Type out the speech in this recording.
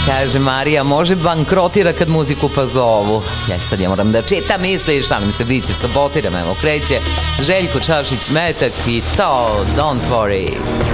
Kaže Marija, može bankrotira kad muziku pozovu. Sad ja moram da čitam misli, šalim se, bit će, sabotiram, evo kreće Željko Čašić Metak i to, don't worry.